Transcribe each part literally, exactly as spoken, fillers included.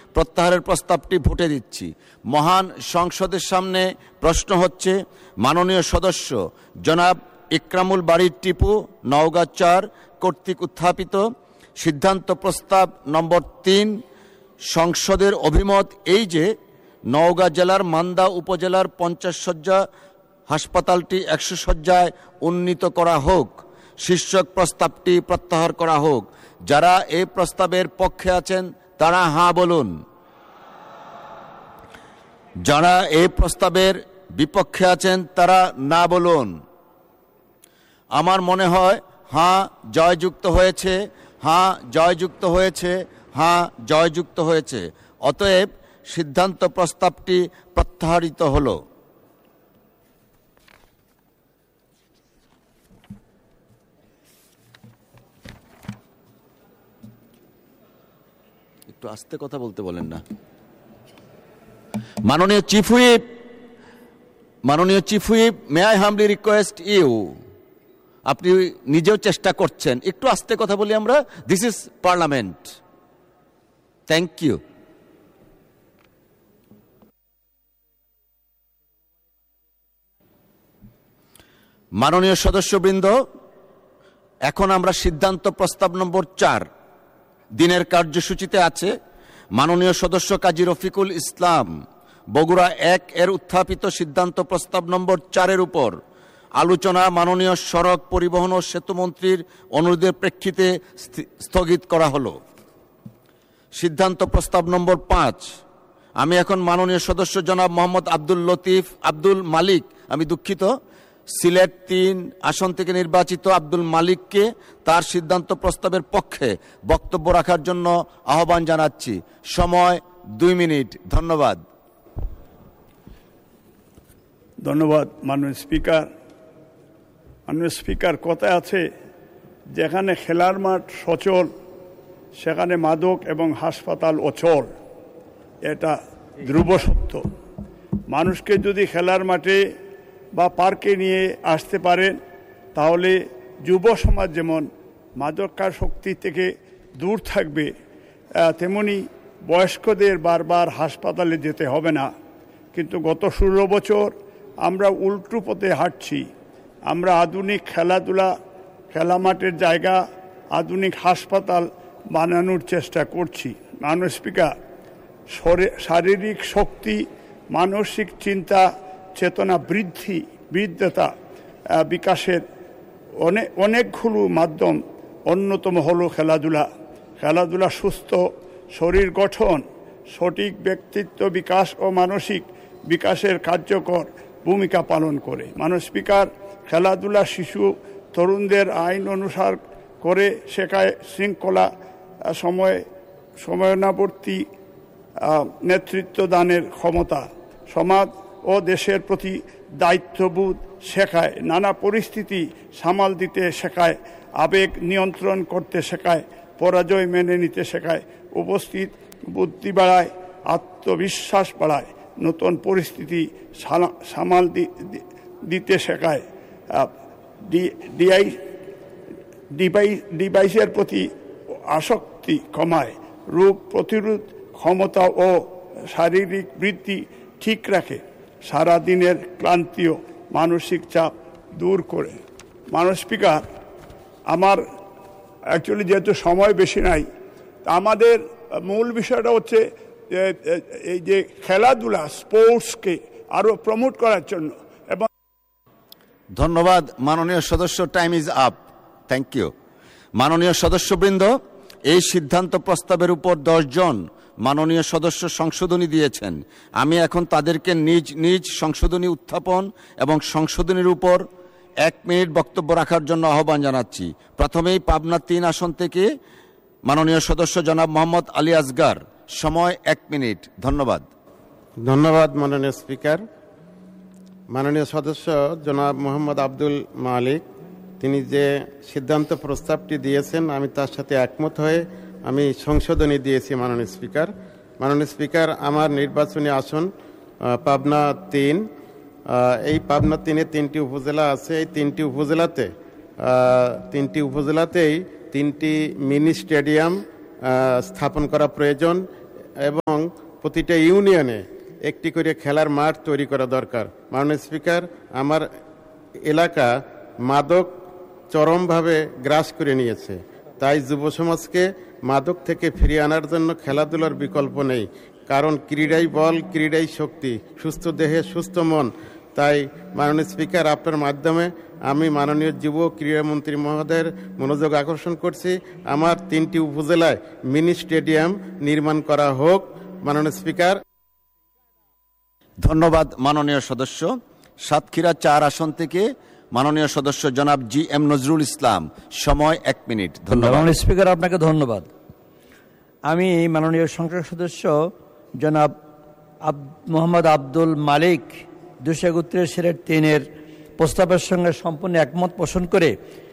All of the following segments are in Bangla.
প্রত্যাহারের প্রস্তাবটি ভোটে দিচ্ছি। মহান সংসদের সামনে প্রশ্ন হচ্ছে, মাননীয় সদস্য জনাব ইকরামুল বারীর টিপু নওগাঁ চার কর্তৃক উত্থাপিত সিদ্ধান্ত প্রস্তাব নম্বর তিন। সংসদের অভিমত এই যে নওগাঁ জেলার মান্দা উপজেলার পঞ্চাশ শয্যা হাসপাতালটি একশো শয্যায় উন্নীত করা হোক। শীর্ষক প্রস্তাবটি প্রত্যাহার করা হোক। যারা এই প্রস্তাবের পক্ষে আছেন তারা হাঁ বলুন। যারা এই প্রস্তাবের বিপক্ষে আছেন তারা না বলুন। আমার মনে হয় হাঁ জয়যুক্ত হয়েছে, হাঁ জয়যুক্ত হয়েছে, হাঁ জয়যুক্ত হয়েছে। অতএব সিদ্ধান্ত প্রস্তাবটি প্রত্যাহারিত হলো। একটু আস্তে কথা বলতে বলেন না। মাননীয় চিফ হুইপ, মাননীয় chief whip, may I হামলি request you, আপনি নিজেও চেষ্টা করছেন, একটু আস্তে কথা বলি আমরা। This is parliament. Thank you. মাননীয় সদস্যবৃন্দ, এখন আমরা সিদ্ধান্ত প্রস্তাব নম্বর চার দিনের কার্যসূচিতে আছে মাননীয় সদস্য কাজী রফিকুল ইসলাম বগুড়া এক এর উত্থাপিত সিদ্ধান্ত প্রস্তাব নম্বর চারের উপর আলোচনা মাননীয় সড়ক পরিবহন ও সেতু মন্ত্রীর অনুরোধের প্রেক্ষিতে স্থগিত করা হলো। সিদ্ধান্ত প্রস্তাব নম্বর পাঁচ, আমি এখন মাননীয় সদস্য জনাব মোহাম্মদ আব্দুল লতিফ আব্দুল মালিক, আমি দুঃখিত, সিলেট তিন আসন থেকে নির্বাচিত আব্দুল মালিককে তার সিদ্ধান্ত প্রস্তাবের পক্ষে বক্তব্য রাখার জন্য আহ্বান জানাচ্ছি। সময় দুই মিনিট। ধন্যবাদ। ধন্যবাদ মাননীয় স্পিকার। মাননীয় স্পিকার, কথায় আছে যেখানে খেলার মাঠ সচল সেখানে মাদক এবং হাসপাতাল অচল। এটা ধ্রুব সত্য। মানুষকে যদি খেলার মাঠে বা পার্কে নিয়ে আসতে পারেন তাহলে যুব সমাজ যেমন মাদকাসক্তি থেকে দূর থাকবে, তেমনি বয়স্কদের বারবার হাসপাতালে যেতে হবে না। কিন্তু গত ষোলো বছর আমরা উল্টো পথে হাঁটছি। আমরা আধুনিক খেলাধুলা, খেলা মাঠের জায়গা, আধুনিক হাসপাতাল বানানোর চেষ্টা করছি। মাননীয় স্পিকার, শারীরিক শক্তি, মানসিক চিন্তা, চেতনা বৃদ্ধি, বিদ্যতা বিকাশের অনেক অনেকগুলো মাধ্যম, অন্যতম হলো খেলাধুলা। খেলাধুলা সুস্থ শরীর গঠন, সঠিক ব্যক্তিত্ব বিকাশ ও মানসিক বিকাশের কার্যকর ভূমিকা পালন করে। মাননীয় স্পিকার, খেলাধুলা শিশু তরুণদের আইন অনুসার করে শেখায় শৃঙ্খলা, সময় সময়ানুবর্তী নেতৃত্ব দানের ক্ষমতা, সমাজ ও দেশের প্রতি দায়িত্ববোধ শেখায়, নানা পরিস্থিতি সামাল দিতে শেখায়, আবেগ নিয়ন্ত্রণ করতে শেখায়, পরাজয় মেনে নিতে শেখায়, উপস্থিত বুদ্ধি বাড়ায়, আত্মবিশ্বাস বাড়ায়, নতুন পরিস্থিতি সামাল দিতে শেখায়, ডিভাইসের প্রতি আসক্তি কমায়, রোগ প্রতিরোধ ক্ষমতা ও শারীরিক বৃদ্ধি ঠিক রাখে, সারাদিনের ক্লান্তি ও মানসিক চাপ দূর করে। মাননীয় স্পিকার, আমার অ্যাকচুয়ালি যেহেতু সময় বেশি নাই, আমাদের মূল বিষয়টা হচ্ছে এই যে খেলাধুলা, স্পোর্টসকে আরও প্রমোট করার জন্য। এবং ধন্যবাদ মাননীয় সদস্য, time is up. Thank you. মাননীয় সদস্যবৃন্দ, এই সিদ্ধান্ত প্রস্তাবের উপর দশ জন মাননীয় সদস্য সংশোধনী দিয়েছেন। আমি এখন তাদেরকে নিজ নিজ সংশোধনী উত্থাপন এবং সংশোধনীর উপর এক মিনিট বক্তব্য রাখার জন্য আহ্বান জানাচ্ছি। প্রথমেই পাবনা তিন আসন থেকে মাননীয় সদস্য জনাব মোহাম্মদ আলী আসগার, সময় এক মিনিট। ধন্যবাদ। ধন্যবাদ মাননীয় স্পিকার। মাননীয় সদস্য জনাব মোহাম্মদ আব্দুল মালিক, তিনি যে সিদ্ধান্ত প্রস্তাবটি দিয়েছেন আমি তার সাথে একমত হয়ে আমি সংশোধনী দিয়েছি। মাননীয় স্পিকার, মাননীয় স্পিকার, আমার নির্বাচনী আসন পাবনা তিন। এই পাবনা তিনে তিনটি উপজেলা আছে। এই তিনটি উপজেলাতে তিনটি উপজেলাতেই তিনটি মিনি স্টেডিয়াম স্থাপন করা প্রয়োজন এবং প্রতিটা ইউনিয়নে একটি করে খেলার মাঠ তৈরি করা দরকার। মাননীয় স্পিকার, আমার এলাকা মাদক চরমভাবে গ্রাস করে নিয়েছে, তাই যুব সমাজকে মাদক থেকে ফিরিয়ে আনার জন্য খেলাধুলার বিকল্প নেই, কারণ ক্রীড়াই বল, ক্রীড়াই শক্তি, সুস্থ দেহে সুস্থ মন। তাই মাননীয় স্পিকার, আপনার মাধ্যমে আমি মাননীয় যুব ক্রীড়ামন্ত্রী মহোদয়ের মনোযোগ আকর্ষণ করছি, আমার তিনটি উপজেলায় মিনি স্টেডিয়াম নির্মাণ করা হোক। মাননীয় স্পিকার। ধন্যবাদ মাননীয় সদস্য। সাতক্ষীরা চার আসন থেকে মাননীয় সদস্য জনাব জি এম নজরুল ইসলাম, সময় এক মিনিট। ধন্যবাদ মাননীয় স্পিকার, আপনাকে ধন্যবাদ। আমি মাননীয় সংসদ সদস্য জনাব মোহাম্মদ আব্দুল মালিক দুশো একত্রিশ সিলেট তিনের প্রস্তাবের সঙ্গে সম্পূর্ণ একমত পোষণ করে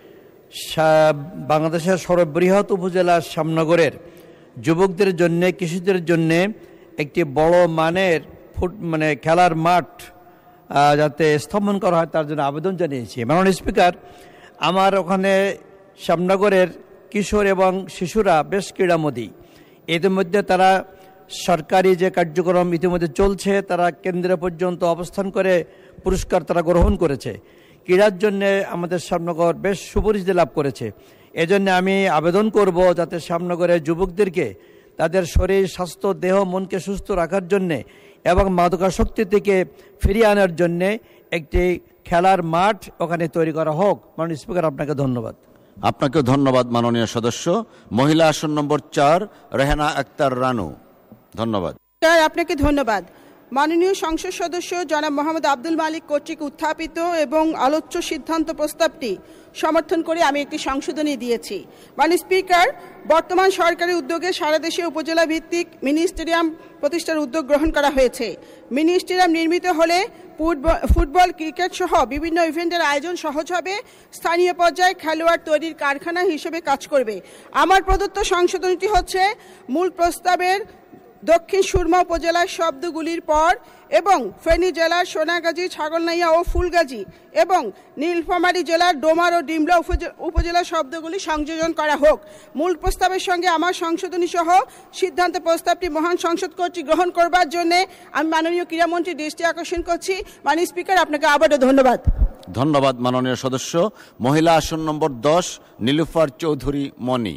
বাংলাদেশের সর্ববৃহৎ উপজেলা শ্যামনগরের যুবকদের জন্য, কৃষকদের জন্য একটি বড় মানের ফুট মানে খেলার মাঠ যাতে স্থাপন করা হয় তার জন্য আবেদন জানিয়েছি। মাননীয় স্পিকার, আমার ওখানে শ্যামনগরের কিশোর এবং শিশুরা বেশ ক্রীড়ামোদী। ইতিমধ্যে তারা সরকারি যে কার্যক্রম ইতিমধ্যে চলছে, তারা কেন্দ্র পর্যন্ত অবস্থান করে পুরস্কার তারা গ্রহণ করেছে। ক্রীড়ার জন্য আমাদের শ্যামনগর বেশ সুপরিচিতি লাভ করেছে। এজন্য আমি আবেদন করব যাতে শ্যামনগরের যুবকদেরকে তাদের শরীর, স্বাস্থ্য, দেহ, মনকে সুস্থ রাখার জন্যে এবং মাদকাসক্তি থেকে ফিরিয়ে আনার জন্যে একটি খেলার মাঠ ওখানে তৈরি করা হোক। মাননীয় স্পিকার, আপনাকে ধন্যবাদ। আপনাকেও ধন্যবাদ মাননীয় সদস্য। মহিলা আসন নম্বর চার, রেহানা আক্তার রানু। ধন্যবাদ। আপনাকে ধন্যবাদ। মাননীয় সংসদ সদস্য জনাব মোহাম্মদ আব্দুল মালিক কর্তৃক উত্থাপিত এবং আলোচ্য সিদ্ধান্ত প্রস্তাবটি সমর্থন করে আমি একটি সংশোধনী দিয়েছি। মাননীয় স্পিকার, বর্তমান সরকারি উদ্যোগে সারা দেশে উপজেলা ভিত্তিক মিনি স্টেডিয়াম প্রতিষ্ঠার উদ্যোগ গ্রহণ করা হয়েছে। মিনি স্টেডিয়াম নির্মিত হলে ফুটবল, ক্রিকেট সহ বিভিন্ন ইভেন্টের আয়োজন সহজ হবে, স্থানীয় পর্যায়ে খেলোয়াড় তৈরির কারখানা হিসেবে কাজ করবে। আমার প্রদত্ত সংশোধনীটি হচ্ছে, মূল প্রস্তাবের দক্ষিণ সুরমা উপজেলার শব্দগুলির পর এবং ফেনী জেলার সোনাগাজী, ছাগলনাইয়া ও ফুলগাজী এবং নীলফামারী জেলার ডোমার ও ডিমলা উপজেলা শব্দগুলি সংযোজন করা হোক। মূল প্রস্তাবের সঙ্গে আমার সংশোধনী সহ সিদ্ধান্ত প্রস্তাবটি মহান সংসদ কর্তৃক গ্রহণ করবার জন্য আমি মাননীয় ক্রীড়ামন্ত্রীর দৃষ্টি আকর্ষণ করছি। মাননীয় স্পিকার, আপনাকে আবারও ধন্যবাদ। ধন্যবাদ মাননীয় সদস্য। মহিলা আসন নম্বর দশ, নীলুফার চৌধুরী মনি।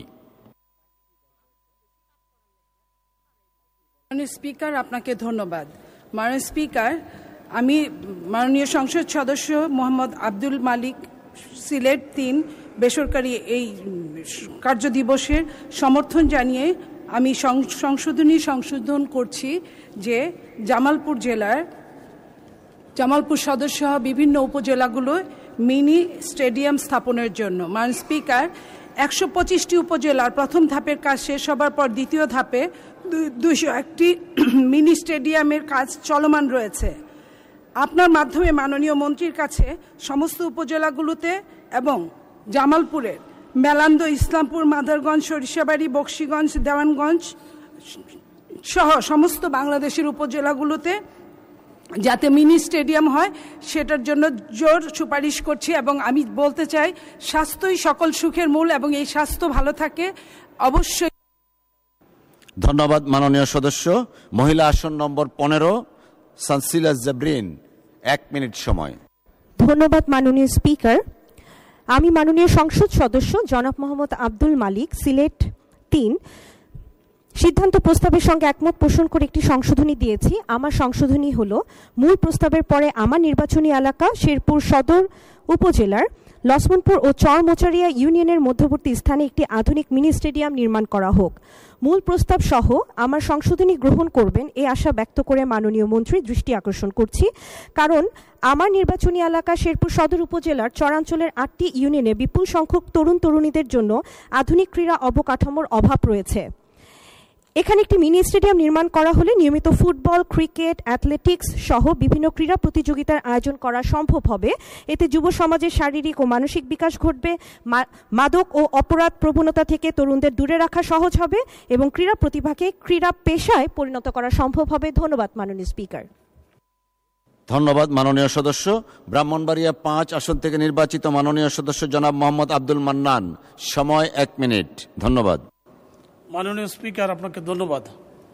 মাননীয় স্পিকার, আপনাকে ধন্যবাদ। মাননীয় স্পিকার, আমি মাননীয় সংসদ সদস্য মোহাম্মদ আব্দুল মালিক সিলেট তিন বেসরকারি এই কার্য দিবসের সমর্থন জানিয়ে আমি সংশোধনী সংশোধন করছি যে জামালপুর জেলার জামালপুর সদস্য বিভিন্ন উপজেলাগুলোয় মিনি স্টেডিয়াম স্থাপনের জন্য। মাননীয় স্পিকার, একশো পঁচিশটি উপজেলার প্রথম ধাপের কাজ শেষ হবার পর দ্বিতীয় ধাপে দুইশো একটি মিনি স্টেডিয়ামের কাজ চলমান রয়েছে। আপনার মাধ্যমে মাননীয় মন্ত্রীর কাছে সমস্ত উপজেলাগুলোতে এবং জামালপুরের মেলান্দ, ইসলামপুর, মাদারগঞ্জ, সরিষাবাড়ি, বক্সিগঞ্জ, দেওয়ানগঞ্জ সহ সমস্ত বাংলাদেশের উপজেলাগুলোতে যাতে মিনি স্টেডিয়াম হয় সেটার জন্য জোর সুপারিশ করছি। এবং আমি বলতে চাই, স্বাস্থ্যই সকল সুখের মূল এবং এই স্বাস্থ্য ভালো থাকে অবশ্যই। ধন্যবাদ মাননীয় সদস্য। মহিলা আসন নম্বর পনেরো, সানসিলা জাবরিন, এক মিনিট সময়। ধন্যবাদ মাননীয় স্পিকার। আমি মাননীয় সংসদ সদস্য জনাব মোহাম্মদ আব্দুল মালিক সিলেট তিন সিদ্ধান্ত প্রস্তাবের সঙ্গে একমত পোষণ করে একটি সংশোধনী দিয়েছি। আমার সংশোধনী হলো, মূল প্রস্তাবের পরে আমার নির্বাচনী এলাকা শেরপুর সদর উপজেলার লক্ষ্মণপুর ও চরমোচারিয়া ইউনিয়নের মধ্যবর্তী স্থানে একটি আধুনিক মিনি স্টেডিয়াম নির্মাণ করা হোক। মূল প্রস্তাব সহ আমার সংশোধনী গ্রহণ করবেন এই আশা ব্যক্ত করে মাননীয় মন্ত্রীর দৃষ্টি আকর্ষণ করছি, কারণ আমার নির্বাচনী এলাকা শেরপুর সদর উপজেলার চরাঞ্চলের আটটি ইউনিয়নে বিপুল সংখ্যক তরুণ তরুণীদের জন্য আধুনিক ক্রীড়া অবকাঠামোর অভাব রয়েছে। এখানে একটি মিনি স্টেডিয়াম নির্মাণ করা হলে নিয়মিত ফুটবল, ক্রিকেট, অ্যাথলেটিক্স সহ বিভিন্ন ক্রীড়া প্রতিযোগিতার আয়োজন করা সম্ভব হবে। এতে যুব সমাজের শারীরিক ও মানসিক বিকাশ ঘটবে, মাদক ও অপরাধ প্রবণতা থেকে তরুণদের দূরে রাখা সহজ হবে এবং ক্রীড়া প্রতিভাকে ক্রীড়া পেশায় পরিণত করা সম্ভব হবে। ধন্যবাদ মাননীয় স্পিকার। ধন্যবাদ মাননীয় সদস্য। ব্রাহ্মণবাড়িয়া পাঁচ আসন থেকে নির্বাচিত মাননীয় সদস্য জনাব মোহাম্মদ আব্দুল মান্নান, সময় এক মিনিট। ধন্যবাদ মাননীয় স্পিকার, আপনাকে ধন্যবাদ।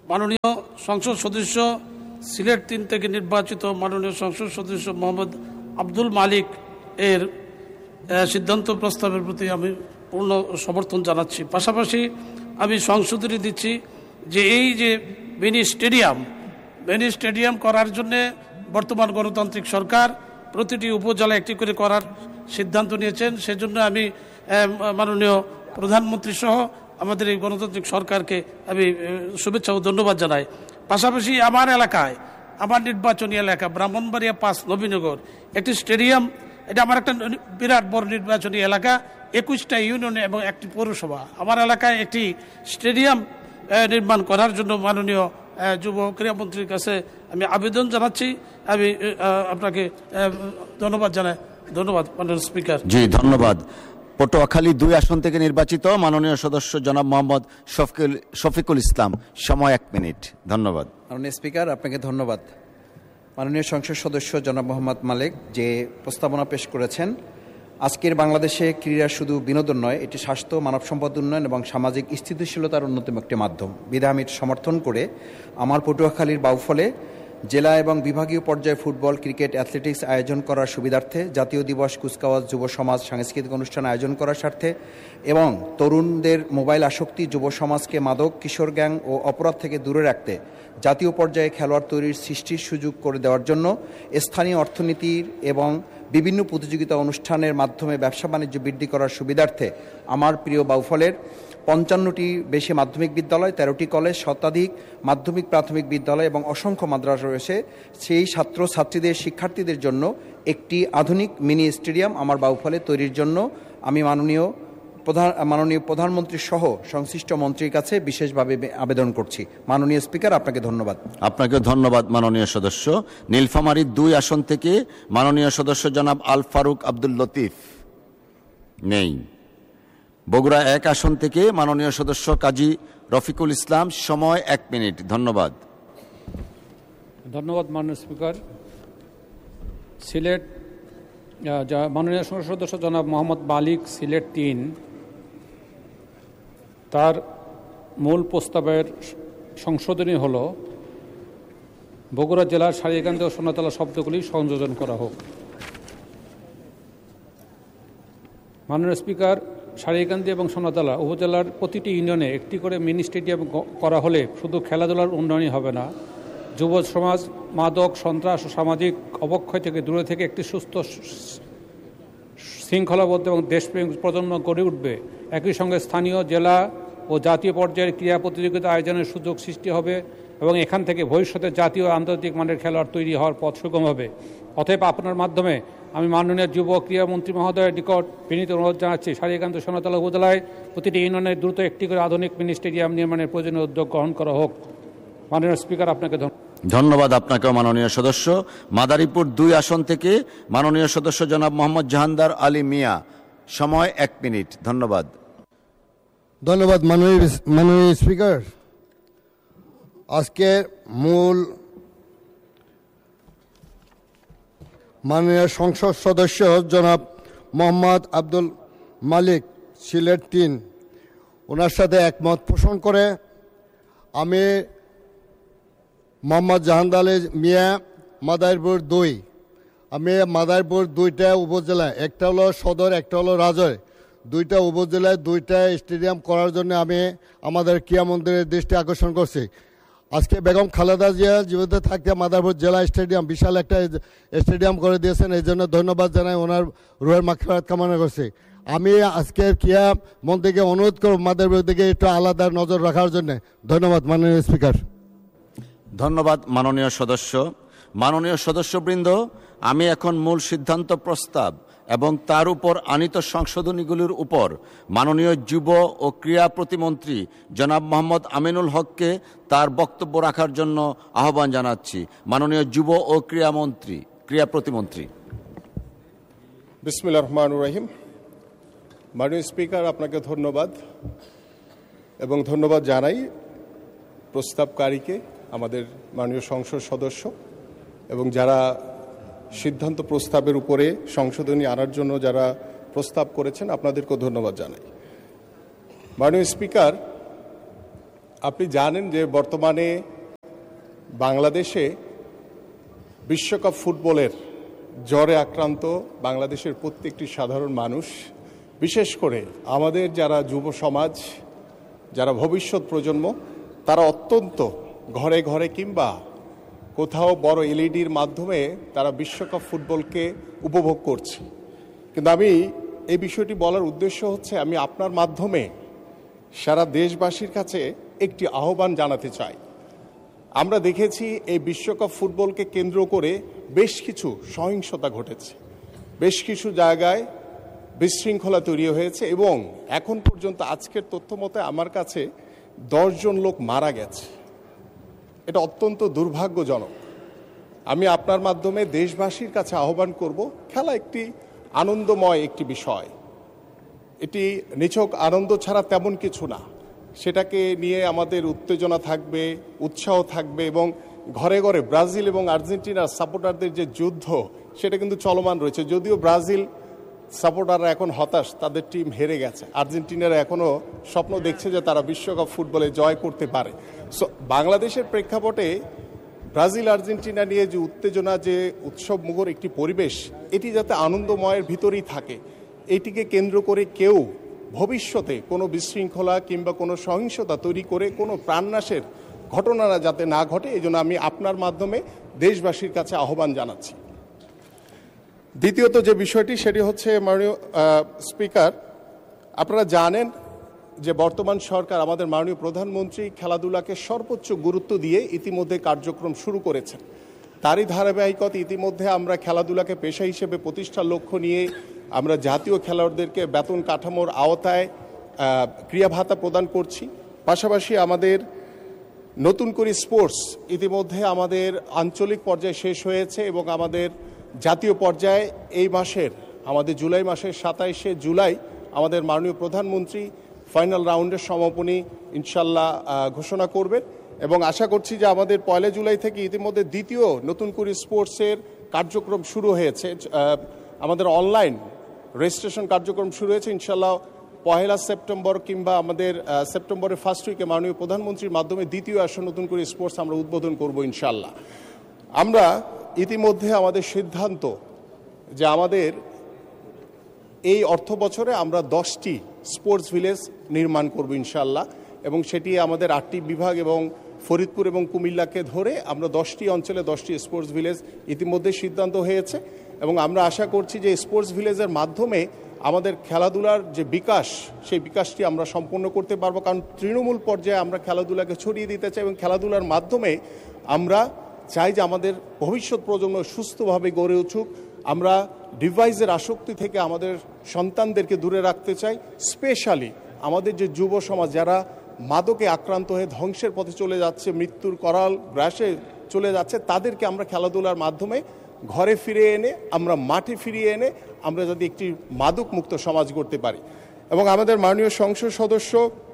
মাননীয় সংসদ সদস্য সিলেট তিন থেকে নির্বাচিত মাননীয় সংসদ সদস্য মোহাম্মদ আব্দুল মালিক এর সিদ্ধান্ত প্রস্তাবের প্রতি আমি পূর্ণ সমর্থন জানাচ্ছি। পাশাপাশি আমি সংশোধনী দিচ্ছি যে এই যে মিনি স্টেডিয়াম মিনি স্টেডিয়াম করার জন্যে বর্তমান গণতান্ত্রিক সরকার প্রতিটি উপজেলা একটি করে করার সিদ্ধান্ত নিয়েছেন। সেজন্য আমি মাননীয় প্রধানমন্ত্রী সহ আমাদের এই গণতান্ত্রিক সরকারকে আমি শুভেচ্ছা ও ধন্যবাদ জানাই। পাশাপাশি আমার এলাকায় আমার নির্বাচনী এলাকা ব্রাহ্মণবাড়িয়া পাঁচ নবীনগর একটি স্টেডিয়াম, এটা আমার একটা বিরাট বড় নির্বাচনী এলাকা, একুশটা ইউনিয়ন এবং একটি পৌরসভা। আমার এলাকায় একটি স্টেডিয়াম নির্মাণ করার জন্য মাননীয় যুব ক্রীড়ামন্ত্রীর কাছে আমি আবেদন জানাচ্ছি। আমি আপনাকে ধন্যবাদ জানাই। ধন্যবাদ মাননীয় স্পিকার। জি ধন্যবাদ। পটুয়াখালী দুই আসন থেকে নির্বাচিত মাননীয় সদস্য জনাব মোহাম্মদ শফিকুল শফিকুল ইসলাম, সময় এক মিনিট। ধন্যবাদ মাননীয় স্পিকার, আপনাকে ধন্যবাদ। মাননীয় সংসদ সদস্য জনাব মোহাম্মদ মালিক যে প্রস্তাবনা পেশ করেছেন, আজকের বাংলাদেশে ক্রীড়া শুধু বিনোদন নয়, এটি স্বাস্থ্য, মানব সম্পদ উন্নয়ন এবং সামাজিক স্থিতিশীলতার অন্যতম একটি মাধ্যম। বিধায় আমি সমর্থন করে আমার পটুয়াখালীর বাউফলে জেলা এবং বিভাগীয় পর্যায়ে ফুটবল, ক্রিকেট, অ্যাথলেটিক্স আয়োজন করার সুবিধার্থে, জাতীয় দিবস, কুচকাওয়াজ, যুব সমাজ, সাংস্কৃতিক অনুষ্ঠান আয়োজন করার স্বার্থে এবং তরুণদের মোবাইল আসক্তি, যুব সমাজকে মাদক, কিশোর গ্যাং ও অপরাধ থেকে দূরে রাখতে জাতীয় পর্যায়ে খেলোয়াড় তৈরির সৃষ্টির সুযোগ করে দেওয়ার জন্য স্থানীয় অর্থনীতির এবং বিভিন্ন প্রতিযোগিতা অনুষ্ঠানের মাধ্যমে ব্যবসা বাণিজ্য বৃদ্ধি করার সুবিধার্থে আমার প্রিয় বাউফলের পঞ্চান্নটি বেশি মাধ্যমিক বিদ্যালয়, তেরোটি কলেজ, শতাধিক মাধ্যমিক প্রাথমিক বিদ্যালয় এবং অসংখ্য মাদ্রাসা রয়েছে। সেই ছাত্র ছাত্রীদের শিক্ষার্থীদের জন্য একটি আধুনিক মিনি স্টেডিয়াম আমার বাউফলে তৈরির জন্য আমি মাননীয় প্রধান মাননীয় প্রধানমন্ত্রী সহ সংশ্লিষ্ট মন্ত্রীর কাছে বিশেষভাবে আবেদন করছি। মাননীয় স্পিকার, আপনাকে ধন্যবাদ। আপনাকে ধন্যবাদ মাননীয় সদস্য। নীলফামারী দুই আসন থেকে মাননীয় সদস্য জনাব আল ফারুক আব্দুল লতিফ নেই। বগুড়া এক আসন থেকে মাননীয় সদস্য কাজী রফিকুল ইসলাম, সময় এক মিনিট। ধন্যবাদ। ধন্যবাদ মাননীয় স্পিকার। সিলেট মাননীয় সংসদ সদস্য জনাব মোহাম্মদ মালিক সিলেট তিন তার মূল প্রস্তাবের সংশোধনী হল বগুড়া জেলার সারিয়াকান্দি ও সোনাতলা শব্দগুলি সংযোজন করা হোক। মাননীয় স্পিকার, সারিয়াকান্দি এবং সোনাতলা উপজেলার প্রতিটি ইউনিয়নে একটি করে মিনি স্টেডিয়াম করা হলে শুধু খেলাধুলার উন্নয়নই হবে না, যুব সমাজ মাদক, সন্ত্রাস ও সামাজিক অবক্ষয় থেকে দূরে থেকে একটি সুস্থ, শৃঙ্খলাবদ্ধ এবং দেশপ্রেমিক প্রজন্ম গড়ে উঠবে। একই সঙ্গে স্থানীয়, জেলা ও জাতীয় পর্যায়ের ক্রীড়া প্রতিযোগিতা আয়োজনের সুযোগ সৃষ্টি হবে এবং এখান থেকে ভবিষ্যতে জাতীয় ও আন্তর্জাতিক মানের খেলোয়াড় তৈরি হওয়ার পথ সুগম হবে। অতএব আপনার মাধ্যমে আমি মাননীয় যুব ক্রীড়ামন্ত্রী মহোদয়ের নিকট বিনীত অনুরোধ জানাচ্ছি, সারিয়াকান্দি সোনাতলা উপজেলায় প্রতিটি ইউনিয়নে দ্রুত একটি করে আধুনিক মিনি স্টেডিয়াম নির্মাণের প্রয়োজনীয় উদ্যোগ গ্রহণ করা হোক। মাননীয় স্পিকার, আপনাকে ধন্যবাদ। আপনাকেও মাননীয় সদস্য। মাদারীপুর দুই আসন থেকে মাননীয় সদস্য জনাব মোহাম্মদ জাহানদার আলী মিয়া, সময় এক মিনিট। ধন্যবাদ। ধন্যবাদ মাননীয় মাননীয় স্পিকার। আজকে মূল মাননীয় সংসদ সদস্য জনাব মোহাম্মদ আব্দুল মালিক সিলেট তিন ওনার সাথে একমত পোষণ করে আমি মোহাম্মদ জাহানদার আলী মিয়া মাদারীপুর দুই আমি মাদারীপুর দুইটা উপজেলা, একটা হলো সদর, একটা হলো রাজয়, দুইটা উপজেলায় দুইটা স্টেডিয়াম করার জন্য আমি আমাদের ক্রীড়ামন্ত্রীর দৃষ্টি আকর্ষণ করছি। আজকে বেগম খালেদা জিয়া জীবিত থাকতে মাদারীপুর জেলা স্টেডিয়াম বিশাল একটা স্টেডিয়াম করে দিয়েছেন, এই জন্য ধন্যবাদ জানাই, ওনার রুহের মাগফিরাত কামনা করছি। আমি আজকের ক্রীড়া মন্ত্রীকে অনুরোধ করব মাদারীপুর দিকে একটু আলাদা নজর রাখার জন্য। ধন্যবাদ মাননীয় স্পিকার। ধন্যবাদ মাননীয় সদস্য। মাননীয় সদস্যবৃন্দ, আমি এখন মূল সিদ্ধান্ত প্রস্তাব এবং তার উপর আনিত সংশোধনীগুলির উপর মাননীয় যুব ও ক্রীড়া প্রতিমন্ত্রী জনাব মোহাম্মদ আমিনুল হককে তার বক্তব্য রাখার জন্য আহ্বান জানাচ্ছি। মাননীয় যুব ও ক্রীড়া মন্ত্রী ক্রীড়া প্রতিমন্ত্রী। বিসমিল্লাহির রহমানির রহিম। মাননীয় স্পিকার, আপনাকে ধন্যবাদ এবং ধন্যবাদ জানাই প্রস্তাবকারীকে, আমাদের মাননীয় সংসদ সদস্য এবং যারা সিদ্ধান্ত প্রস্তাবের উপরে সংশোধনী আনার জন্য যারা প্রস্তাব করেছেন, আপনাদেরকেও ধন্যবাদ জানাই। মাননীয় স্পিকার, আপনি জানেন যে বর্তমানে বাংলাদেশে বিশ্বকাপ ফুটবলের জ্বরে আক্রান্ত বাংলাদেশের প্রত্যেকটি সাধারণ মানুষ, বিশেষ করে আমাদের যারা যুব সমাজ, যারা ভবিষ্যৎ প্রজন্ম, তারা অত্যন্ত ঘরে ঘরে কিংবা কোথাও বড় এলইডির মাধ্যমে তারা বিশ্বকাপ ফুটবলকে উপভোগ করছে। কিন্তু আমি এই বিষয়টি বলার উদ্দেশ্য হচ্ছে আমি আপনার মাধ্যমে সারা দেশবাসীর কাছে একটি আহ্বান জানাতে চাই। আমরা দেখেছি এই বিশ্বকাপ ফুটবলকে কেন্দ্র করে বেশ কিছু সহিংসতা ঘটেছে, বেশ কিছু জায়গায় বিশৃঙ্খলা তৈরি হয়েছে এবং এখন পর্যন্ত আজকের তথ্য মতে আমার কাছে দশজন লোক মারা গেছে। এটা অত্যন্ত দুর্ভাগ্যজনক। আমি আপনার মাধ্যমে দেশবাসীর কাছে আহ্বান করব, খেলা একটি আনন্দময় একটি বিষয়, এটি নিছক আনন্দ ছাড়া তেমন কিছু না। সেটাকে নিয়ে আমাদের উত্তেজনা থাকবে, উৎসাহ থাকবে এবং ঘরে ঘরে ব্রাজিল এবং আর্জেন্টিনার সাপোর্টারদের যে যুদ্ধ সেটা কিন্তু চলমান রয়েছে। যদিও ব্রাজিল সাপোর্টাররা এখন হতাশ, তাদের টিম হেরে গেছে। আর্জেন্টিনারা এখনও স্বপ্ন দেখছে যে তারা বিশ্বকাপ ফুটবলে জয় করতে পারে। সো বাংলাদেশের প্রেক্ষাপটে ব্রাজিল আর্জেন্টিনা নিয়ে যে উত্তেজনা, যে উৎসব মুখর একটি পরিবেশ, এটি যাতে আনন্দময়ের ভিতরেই থাকে, এটিকে কেন্দ্র করে কেউ ভবিষ্যতে কোনো বিশৃঙ্খলা কিংবা কোনো সহিংসতা তৈরি করে কোনো প্রাণনাশের ঘটনাটা যাতে না ঘটে, এই জন্য আমি আপনার মাধ্যমে দেশবাসীর কাছে আহ্বান জানাচ্ছি। দ্বিতীয়ত যে বিষয়টি সেটি হচ্ছে মাননীয় স্পিকার, আপনারা জানেন যে বর্তমান সরকার, আমাদের মাননীয় প্রধানমন্ত্রী খেলাধুলাকে সর্বোচ্চ গুরুত্ব দিয়ে ইতিমধ্যে কার্যক্রম শুরু করেছেন। তারই ধারাবাহিকতা ইতিমধ্যে আমরা খেলাধুলাকে পেশা হিসেবে প্রতিষ্ঠার লক্ষ্য নিয়ে আমরা জাতীয় খেলোয়াড়দেরকে বেতন কাঠামোর আওতায় ক্রিয়া ভাতা প্রদান করছি। পাশাপাশি আমাদের নতুন করে স্পোর্টস ইতিমধ্যে আমাদের আঞ্চলিক পর্যায়ে শেষ হয়েছে এবং আমাদের জাতীয় পর্যায়ে এই মাসের, আমাদের জুলাই মাসের সাতাইশে জুলাই আমাদের মাননীয় প্রধানমন্ত্রী ফাইনাল রাউন্ডের সমাপনী ইনশাল্লাহ ঘোষণা করবেন এবং আশা করছি যে আমাদের পয়লা জুলাই থেকে ইতিমধ্যে দ্বিতীয় নতুন করে স্পোর্টসের কার্যক্রম শুরু হয়েছে। আমাদের অনলাইন রেজিস্ট্রেশন কার্যক্রম শুরু হয়েছে। ইনশাল্লাহ পহেলা সেপ্টেম্বর কিংবা আমাদের সেপ্টেম্বরের ফার্স্ট উইকে মাননীয় প্রধানমন্ত্রীর মাধ্যমে দ্বিতীয় আসর নতুন করে স্পোর্টস আমরা উদ্বোধন করব ইনশাল্লাহ। আমরা ইতিমধ্যে আমাদের সিদ্ধান্ত যে আমাদের এই অর্থ বছরে আমরা দশটি স্পোর্টস ভিলেজ নির্মাণ করব ইনশাল্লাহ এবং সেটি আমাদের আটটি বিভাগ এবং ফরিদপুর এবং কুমিল্লাকে ধরে আমরা দশটি অঞ্চলে দশটি স্পোর্টস ভিলেজ ইতিমধ্যে সিদ্ধান্ত হয়েছে এবং আমরা আশা করছি যে স্পোর্টস ভিলেজের মাধ্যমে আমাদের খেলাধুলার যে বিকাশ, সেই বিকাশটি আমরা সম্পূর্ণ করতে পারবো। কারণ তৃণমূল পর্যায়ে আমরা খেলাধুলাকে ছড়িয়ে দিতে চাই এবং খেলাধুলার মাধ্যমে আমরা চাই যে আমাদের ভবিষ্যৎ প্রজন্ম সুস্থভাবে গড়ে উঠুক। আমরা ডিভাইসের আসক্তি থেকে আমাদের সন্তানদেরকে দূরে রাখতে চাই। স্পেশালি আমাদের যে যুব সমাজ যারা মাদকে আক্রান্ত হয়ে ধ্বংসের পথে চলে যাচ্ছে, মৃত্যুর করাল গ্রাসে চলে যাচ্ছে, তাদেরকে আমরা খেলাধুলার মাধ্যমে ঘরে ফিরে এনে, আমরা মাঠে ফিরিয়ে এনে আমরা যদি একটি মাদক মুক্ত সমাজ গড়তে পারি। এবং আমাদের মাননীয় সংসদ সদস্য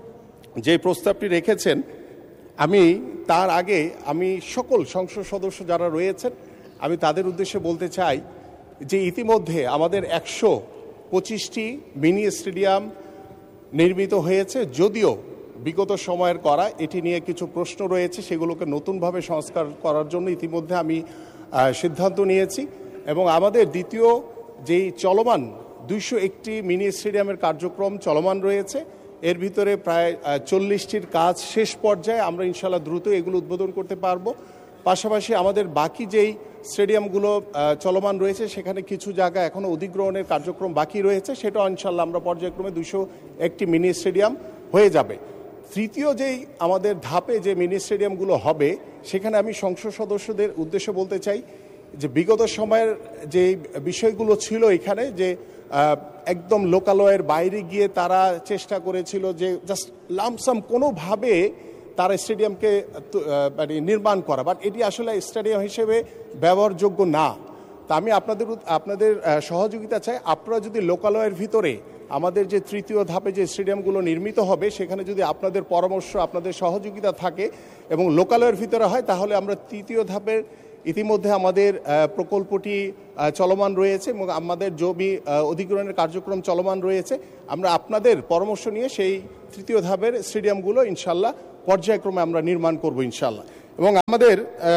যে প্রস্তাবটি রেখেছেন, আমি তার আগে আমি সকল সংসদ সদস্য যারা রয়েছেন আমি তাদের উদ্দেশ্যে বলতে চাই যে ইতিমধ্যে আমাদের একশো পঁচিশটি মিনি স্টেডিয়াম নির্মিত হয়েছে। যদিও বিগত সময়ের করা এটি নিয়ে কিছু প্রশ্ন রয়েছে, সেগুলোকে নতুনভাবে সংস্কার করার জন্য ইতিমধ্যে আমি সিদ্ধান্ত নিয়েছি এবং আমাদের দ্বিতীয় যেই চলমান দুইশো একটি মিনি স্টেডিয়ামের কার্যক্রম চলমান রয়েছে, এর ভিতরে প্রায় চল্লিশটির কাজ শেষ পর্যায়ে, আমরা ইনশাল্লাহ দ্রুত এগুলো উদ্বোধন করতে পারবো। পাশাপাশি আমাদের বাকি যেই স্টেডিয়ামগুলো চলমান রয়েছে সেখানে কিছু জায়গা এখনও অধিগ্রহণের কার্যক্রম বাকি রয়েছে, সেটাও ইনশাল্লাহ আমরা পর্যায়ক্রমে দুইশো একটি মিনি স্টেডিয়াম হয়ে যাবে। তৃতীয় যেই আমাদের ধাপে যে মিনি স্টেডিয়ামগুলো হবে, সেখানে আমি সংসদ সদস্যদের উদ্দেশ্যে বলতে চাই যে বিগত সময়ের যে বিষয়গুলো ছিল এখানে, যে একদম লোকালয়ের বাইরে গিয়ে তারা চেষ্টা করেছিল যে জাস্ট লামসাম কোনোভাবে তারা স্টেডিয়ামকে মানে নির্মাণ করা, বাট এটি আসলে স্টেডিয়াম হিসেবে ব্যবহারযোগ্য না। তা আমি আপনাদের আপনাদের সহযোগিতা চাই। আপনারা যদি লোকালয়ের ভিতরে আমাদের যে তৃতীয় ধাপে যে স্টেডিয়ামগুলো নির্মিত হবে সেখানে যদি আপনাদের পরামর্শ, আপনাদের সহযোগিতা থাকে এবং লোকালয়ের ভিতরে হয়, তাহলে আমরা তৃতীয় ধাপের ইতিমধ্যে আমাদের প্রকল্পটি চলমান রয়েছে এবং আমাদের জমি অধিগ্রহণের কার্যক্রম চলমান রয়েছে। আমরা আপনাদের পরামর্শ নিয়ে সেই তৃতীয় ধাপের স্টেডিয়ামগুলো ইনশাল্লাহ পর্যায়ক্রমে আমরা নির্মাণ করব ইনশাল্লাহ। এবং আমাদের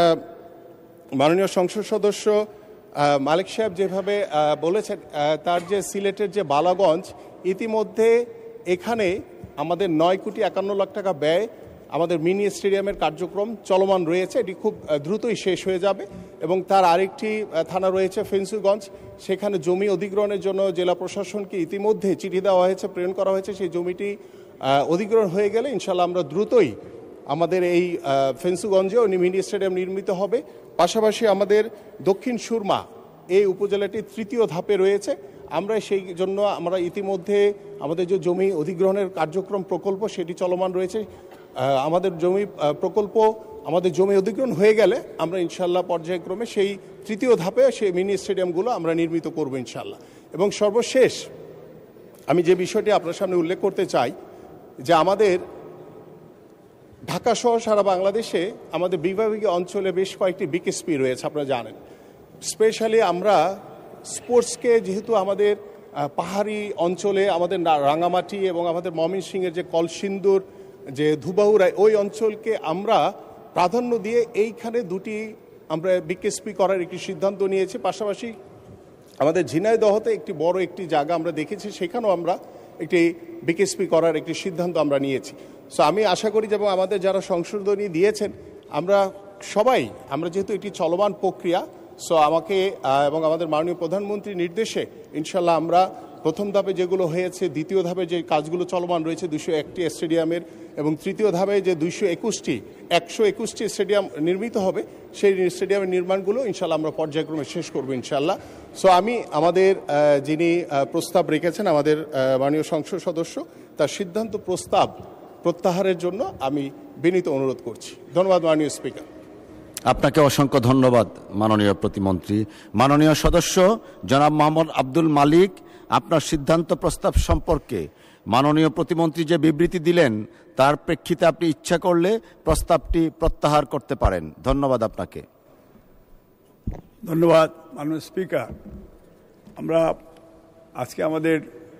মাননীয় সংসদ সদস্য মালিক সাহেব যেভাবে বলেছেন, তার যে সিলেটের যে বালাগঞ্জ, ইতিমধ্যে এখানে আমাদের নয় কোটি একান্ন লাখ টাকা ব্যয় আমাদের মিনি স্টেডিয়ামের কার্যক্রম চলমান রয়েছে। এটি খুব দ্রুতই শেষ হয়ে যাবে। এবং তার আরেকটি থানা রয়েছে ফেঞ্চুগঞ্জ, সেখানে জমি অধিগ্রহণের জন্য জেলা প্রশাসনকে ইতিমধ্যে চিঠি দেওয়া হয়েছে, প্রেরণ করা হয়েছে। সেই জমিটি অধিগ্রহণ হয়ে গেলে ইনশাল্লাহ আমরা দ্রুতই আমাদের এই ফেঞ্চুগঞ্জেও মিনি স্টেডিয়াম নির্মিত হবে। পাশাপাশি আমাদের দক্ষিণ সুরমা এই উপজেলাটি তৃতীয় ধাপে রয়েছে। আমরা সেই জন্য আমরা ইতিমধ্যে আমাদের যে জমি অধিগ্রহণের কার্যক্রম প্রকল্প সেটি চলমান রয়েছে। আমাদের জমি প্রকল্প আমাদের জমি অধিগ্রহণ হয়ে গেলে আমরা ইনশাল্লাহ পর্যায়ক্রমে সেই তৃতীয় ধাপে সেই মিনি স্টেডিয়ামগুলো আমরা নির্মিত করব ইনশাল্লাহ। এবং সর্বশেষ আমি যে বিষয়টি আপনার সামনে উল্লেখ করতে চাই যে আমাদের ঢাকা সহ সারা বাংলাদেশে আমাদের বিভাগীয় অঞ্চলে বেশ কয়েকটি বিকেএসপি রয়েছে, আপনারা জানেন। স্পেশালি আমরা স্পোর্টসকে, যেহেতু আমাদের পাহাড়ি অঞ্চলে আমাদের রাঙামাটি এবং আমাদের ময়মনসিংহের যে কলসিন্দুর, যে ধুবাউড়া, ওই অঞ্চলকে আমরা প্রাধান্য দিয়ে এইখানে দুটি আমরা বিকেএসপি করার একটি সিদ্ধান্ত নিয়েছি। পাশাপাশি আমাদের ঝিনাইদহতে একটি বড় একটি জায়গা আমরা দেখেছি, সেখানেও আমরা একটি বিকেএসপি করার একটি সিদ্ধান্ত আমরা নিয়েছি। সো আমি আশা করি যে আমাদের যারা সংশোধনী দিয়েছেন, আমরা সবাই, আমরা যেহেতু একটি চলমান প্রক্রিয়া, সো আমাকে এবং আমাদের মাননীয় প্রধানমন্ত্রীর নির্দেশে ইনশাল্লাহ আমরা প্রথম ধাপে যেগুলো হয়েছে, দ্বিতীয় ধাপে যে কাজগুলো চলমান রয়েছে দুইশো একটি স্টেডিয়ামের, এবং তৃতীয় ধাপে যে দুইশো একুশটি একশো একুশটি স্টেডিয়াম নির্মিত হবে, সেই স্টেডিয়ামের নির্মাণগুলো ইনশাল্লাহ আমরা পর্যায়ক্রমে শেষ করবো ইনশাল্লাহ। সো আমি আমাদের যিনি প্রস্তাব রেখেছেন আমাদের মাননীয় সংসদ সদস্য, তার সিদ্ধান্ত প্রস্তাব প্রত্যাহারের জন্য আমি বিনীত অনুরোধ করছি। ধন্যবাদ মাননীয় স্পিকার। আপনাকে অসংখ্য ধন্যবাদ মাননীয় প্রতিমন্ত্রী। মাননীয় সদস্য জনাব মোহাম্মদ আব্দুল মালিক, আপনার সিদ্ধান্ত প্রস্তাব সম্পর্কে মাননীয় প্রতিমন্ত্রী যে বিবৃতি দিলেন, তার প্রেক্ষিতে আপনি ইচ্ছা করলে প্রস্তাবটি প্রত্যাহার করতে পারেন। ধন্যবাদ আপনাকে। ধন্যবাদ মাননীয় স্পিকার। আমরা আজকে আমাদের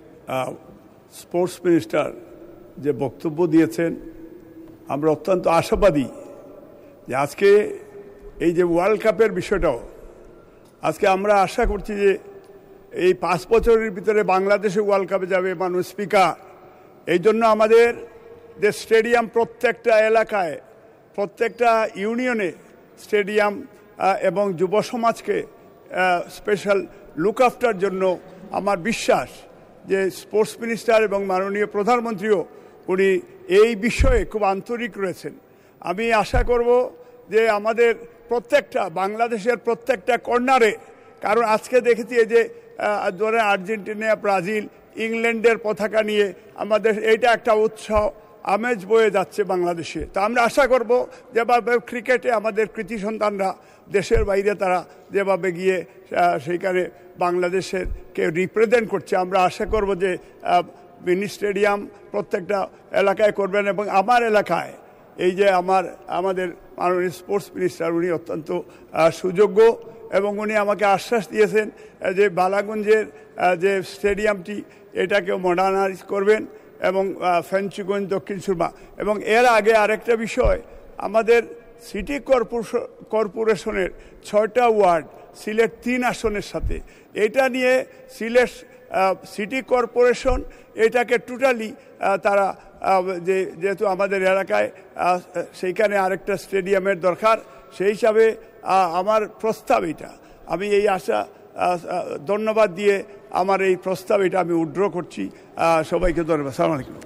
স্পোর্টস মিনিস্টার যে বক্তব্য দিয়েছেন, আমরা অত্যন্ত আশাবাদী যে আজকে এই যে ওয়ার্ল্ড কাপের বিষয়টাও, আজকে আমরা আশা করছি যে এই পাঁচ বছরের ভিতরে বাংলাদেশে ওয়ার্ল্ড কাপে যাবে মাননীয় স্পিকার। এই জন্য আমাদের যে স্টেডিয়াম, প্রত্যেকটা এলাকায়, প্রত্যেকটা ইউনিয়নে স্টেডিয়াম এবং যুব সমাজকে স্পেশাল লুক আফটার জন্য আমার বিশ্বাস যে স্পোর্টস মিনিস্টার এবং মাননীয় প্রধানমন্ত্রীও উনি এই বিষয়ে খুব আন্তরিক রয়েছেন। আমি আশা করব যে আমাদের প্রত্যেকটা বাংলাদেশের প্রত্যেকটা কর্নারে, কারণ আজকে দেখেছি যে ধরে আর্জেন্টিনা, ব্রাজিল, ইংল্যান্ডের পতাকা নিয়ে আমাদের এইটা একটা উৎসাহ আমেজ বয়ে যাচ্ছে বাংলাদেশে। তা আমরা আশা করব যেভাবে ক্রিকেটে আমাদের কৃতি সন্তানরা দেশের বাইরে তারা যেভাবে গিয়ে সেইখানে বাংলাদেশের কে রিপ্রেজেন্ট করছে, আমরা আশা করব যে মিনি স্টেডিয়াম প্রত্যেকটা এলাকায় করবেন। এবং আমার এলাকায় এই যে আমার আমাদের মাননীয় স্পোর্টস মিনিস্টার, উনি অত্যন্ত সুযোগ্য এবং উনি আমাকে আশ্বাস দিয়েছেন যে বালাগঞ্জের যে স্টেডিয়ামটি এটাকে মডার্নাইজ করবেন এবং ফেঞ্চুগঞ্জ, দক্ষিণ সুরমা। এবং এর আগে আরেকটা বিষয়, আমাদের সিটি কর্পোরেশনের ছয়টা ওয়ার্ড সিলেট তিন আসনের সাথে, এটা নিয়ে সিলেট সিটি কর্পোরেশন এটাকে টোটালি তারা যে যেহেতু আমাদের এলাকায় সেইখানে আরেকটা স্টেডিয়ামের দরকার, সেই হিসাবে আমার প্রস্তাব এটা, আমি এই আশা ধন্যবাদ দিয়ে আমার এই প্রস্তাব এটা আমি উইথড্র করছি। সবাইকে ধন্যবাদ। আসসালামু আলাইকুম।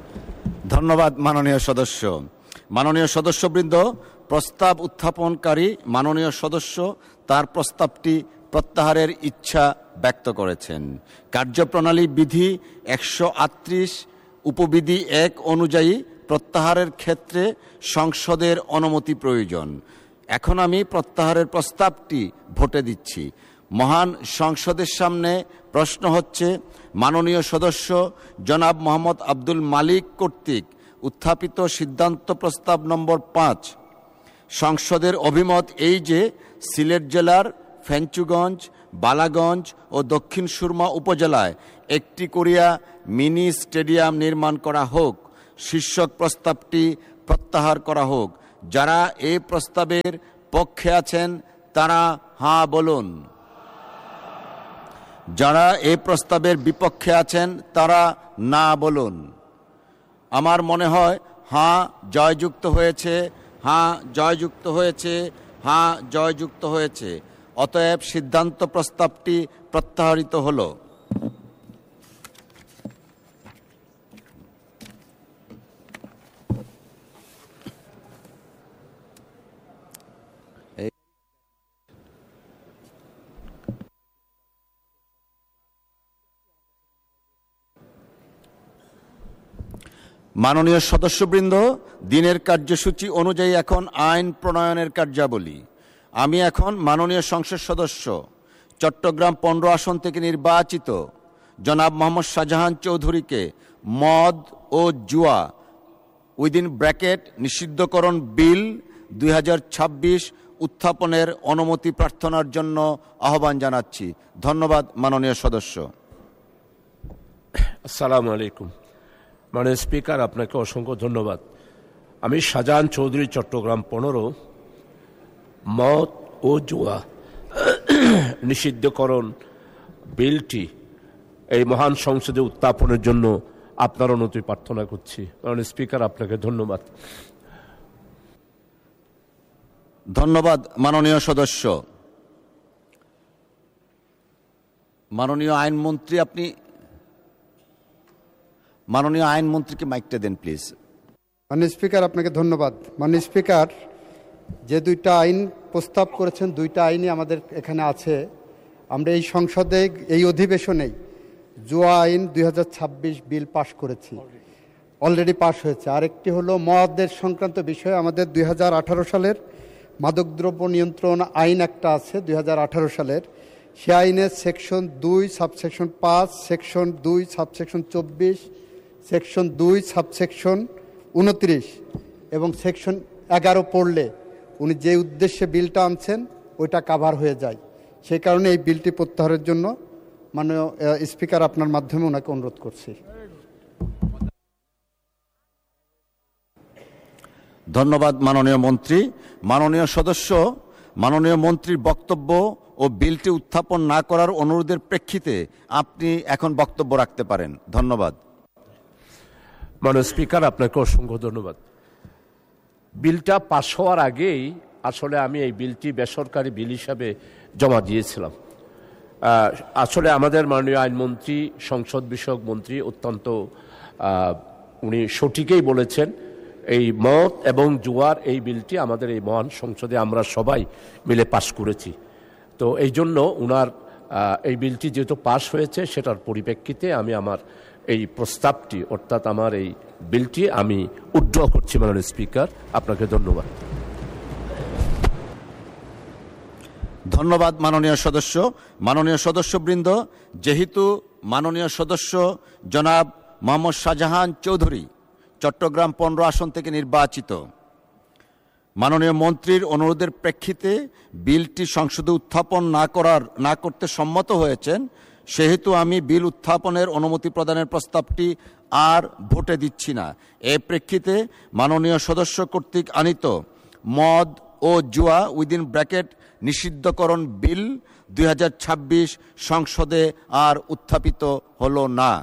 ধন্যবাদ মাননীয় সদস্য। মাননীয় সদস্যবৃন্দ, প্রস্তাব উত্থাপনকারী মাননীয় সদস্য তার প্রস্তাবটি প্রত্যাহারের ইচ্ছা ব্যক্ত করেছেন। কার্যপ্রণালী বিধি একশো আটত্রিশ উপবিধি এক অনুযায়ী প্রত্যাহারের ক্ষেত্রে সংসদের অনুমতি প্রয়োজন। এখন আমি প্রত্যাহারের প্রস্তাবটি ভোটে দিচ্ছি। মহান সংসদের সামনে প্রশ্ন হচ্ছে, মাননীয় সদস্য জনাব মোহাম্মদ আব্দুল মালিক কর্তৃক উত্থাপিত সিদ্ধান্ত প্রস্তাব নম্বর পাঁচ। সংসদের অভিমত এই যে সিলেট জেলার ফেঞ্চুগঞ্জ, বালাগঞ্জ ও দক্ষিণ সুরমা উপজেলায় একটি করিয়া মিনি স্টেডিয়াম নির্মাণ করা হোক। শীর্ষক প্রস্তাবটি প্রত্যাহার করা হোক। যারা এই প্রস্তাবের পক্ষে আছেন তারা হাঁ বলুন। যারা এই প্রস্তাবের বিপক্ষে আছেন তারা না বলুন। আমার মনে হয় হাঁ জয়যুক্ত হয়েছে, হাঁ জয়যুক্ত হয়েছে, হাঁ জয়যুক্ত হয়েছে। অতএব সিদ্ধান্ত প্রস্তাবটি প্রত্যাহারিত হলো। মাননীয় সদস্যবৃন্দ, দিনের কার্যসূচি অনুযায়ী এখন আইন প্রণয়নের কার্যাবলী। আমি এখন মাননীয় সংসদ সদস্য চট্টগ্রাম পনেরো আসন থেকে নির্বাচিত জনাব মোহাম্মদ শাহজাহান চৌধুরীকে মদ ও জুয়া উইদিন ব্র্যাকেট নিষিদ্ধকরণ বিল দুই হাজার ছাব্বিশ উত্থাপনের অনুমতি প্রার্থনার জন্য আহ্বান জানাচ্ছি। ধন্যবাদ মাননীয় সদস্য। আসসালামু আলাইকুম। মাননীয় স্পিকার, আপনাকে অসংখ্য ধন্যবাদ। আমি শাহজাহান চৌধুরী চট্টগ্রাম পনেরো মদ ও জুয়া নিষিদ্ধকরণ বিলটি এই মহান সংসদে উত্থাপনের জন্য আপনার অনুমতি প্রার্থনা করছি। মাননীয় স্পিকার, আপনাকে ধন্যবাদ। ধন্যবাদ মাননীয় সদস্য। মাননীয় আইনমন্ত্রী, আপনি মাননীয় আইনমন্ত্রীকে মাইকটা দেন প্লিজ। মাননীয় স্পিকার, আপনাকে ধন্যবাদ। মাননীয় স্পিকার, যে দুইটা আইন প্রস্তাব করেছেন, দুইটা আইনই আমাদের এখানে আছে। আমরা এই সংসদে এই অধিবেশনেই জুয়া আইন দুই হাজার ছাব্বিশ বিল পাশ করেছি, অলরেডি পাশ হয়েছে। আরেকটি হলো মদের সংক্রান্ত বিষয়ে আমাদের দুই হাজার আঠারো সালের মাদকদ্রব্য নিয়ন্ত্রণ আইন একটা আছে দুই হাজার আঠারো সালের। সে আইনের সেকশন দুই সাবসেকশন পাঁচ, সেকশন দুই সাবসেকশন চব্বিশ, সেকশন দুই সাবসেকশন উনত্রিশ এবং সেকশন এগারো পড়লে উনি যে উদ্দেশ্যে বিলটা আনছেন ওইটা কাভার হয়ে যায়। সেই কারণে এই বিলটি প্রত্যাহারের জন্য মাননীয় স্পিকার আপনার মাধ্যমে ওনাকে অনুরোধ করছি। ধন্যবাদ মাননীয় মন্ত্রী। মাননীয় সদস্য, মাননীয় মন্ত্রীর বক্তব্য ও বিলটি উত্থাপন না করার অনুরোধের প্রেক্ষিতে আপনি এখন বক্তব্য রাখতে পারেন। ধন্যবাদ। মাননীয় স্পিকার, আপনাকে অসংখ্য ধন্যবাদ। বিলটা পাশ হওয়ার আগেই আসলে আমি এই বিলটি বেসরকারি বিল হিসাবে জমা দিয়েছিলাম। আসলে আমাদের মাননীয় আইনমন্ত্রী, সংসদ বিষয়ক মন্ত্রী অত্যন্ত উনি সঠিকই বলেছেন, এই মদ এবং জুয়ার এই বিলটি আমাদের এই মহান সংসদে আমরা সবাই মিলে পাশ করেছি। তো এই জন্য উনার এই বিলটি যেহেতু পাশ হয়েছে সেটার পরিপ্রেক্ষিতে আমি আমার এই প্রস্তাবটি অর্থাৎ আমার এই বিলটি আমি উইথড্র করছি। মাননীয় স্পিকার, আপনাকে ধন্যবাদ। ধন্যবাদ মাননীয় সদস্য। মাননীয় সদস্যবৃন্দ, যেহেতু মাননীয় সদস্য জনাব মোহাম্মদ শাহজাহান চৌধুরী চট্টগ্রাম পনেরো আসন থেকে নির্বাচিত, মাননীয় মন্ত্রীর অনুরোধের প্রেক্ষিতে বিলটি সংসদে উত্থাপন না করার না করতে সম্মত হয়েছেন, সেহেতু আমি বিল উত্থাপনের অনুমতি প্রদানের প্রস্তাবটি আর ভোটে দিচ্ছি না। এ প্রেক্ষিতে মাননীয় সদস্য কর্তৃক আনিত মদ ও জুয়া উইদিন ব্র্যাকেট নিষিদ্ধকরণ বিল দুই হাজার ছাব্বিশ সংসদে আর উত্থাপিত হল না।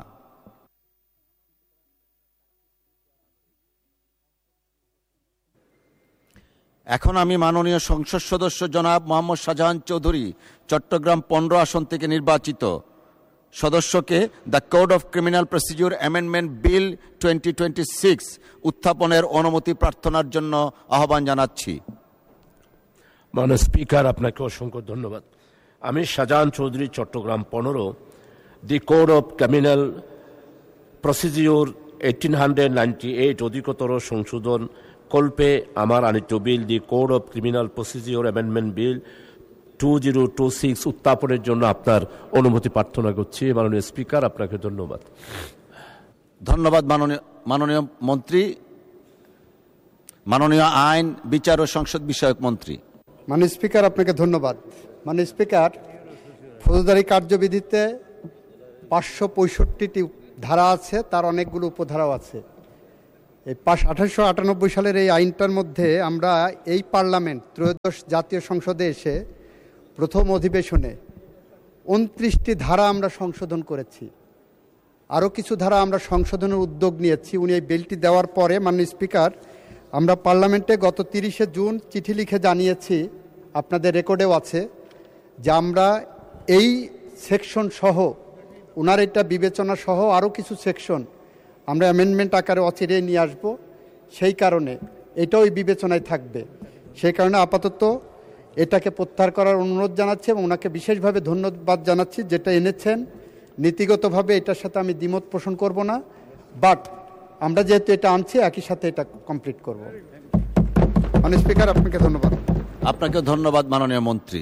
এখন আমি মাননীয় সংসদ সদস্য জনাব মোহাম্মদ শাহজাহান চৌধুরী চট্টগ্রাম পনেরো আসন থেকে নির্বাচিত সদস্যকে the code of criminal procedure amendment bill twenty twenty six উত্থাপনের অনুমতি প্রার্থনার জন্য আহ্বান জানাচ্ছি। মাননীয় স্পিকার, আপনাকে অসংখ্য ধন্যবাদ। আমি শাহজাহান চৌধুরী চট্টগ্রাম পনেরো দি code of criminal procedure eighteen hundred ninety eight অধিকতর সংশোধন কল্পে আমার আনিত বিল দি code of criminal procedure amendment bill two zero two six উত্থাপনের জন্য আপনার অনুমতি প্রার্থনা করছি। মাননীয় স্পিকার, আপনাকে ধন্যবাদ। ধন্যবাদ মাননীয় মাননীয় মন্ত্রী। মাননীয় আইন, বিচার ও সংসদ বিষয়ক মন্ত্রী। মাননীয় স্পিকার, আপনাকে ধন্যবাদ। মাননীয় স্পিকার, ফৌজদারি কার্যবিধিতে পাঁচশো পঁয়ষট্টিটি ধারা আছে, তার অনেকগুলো উপধারাও আছে। এই পাশ আঠারোশো আটানব্বই সালের এই আইনটার মধ্যে আমরা এই পার্লামেন্ট ত্রয়োদশ জাতীয় সংসদে এসে প্রথম অধিবেশনে উনত্রিশটি ধারা আমরা সংশোধন করেছি। আরও কিছু ধারা আমরা সংশোধনের উদ্যোগ নিয়েছি। উনি এই বিলটি দেওয়ার পরে মাননীয় স্পিকার আমরা পার্লামেন্টে গত তিরিশে জুন চিঠি লিখে জানিয়েছি, আপনাদের রেকর্ডেও আছে, যে আমরা এই সেকশন সহ ওনার এটা বিবেচনা সহ আরও কিছু সেকশন আমরা অ্যামেন্ডমেন্ট আকারে অচিরে নিয়ে আসব। সেই কারণে এটাও এই বিবেচনায় থাকবে। সেই কারণে আপাতত এটাকে প্রত্যাহার করার অনুরোধ জানাচ্ছি এবং ওনাকে বিশেষভাবে ধন্যবাদ জানাচ্ছি যেটা এনেছেন। নীতিগতভাবে এটার সাথে আমি দ্বিমত পোষণ করব না, বাট আমরা যেহেতু এটা আনছি একই সাথে এটা কমপ্লিট করব। মাননীয় স্পিকার, আপনাকে ধন্যবাদ। আপনাকে ধন্যবাদ মাননীয় মন্ত্রী।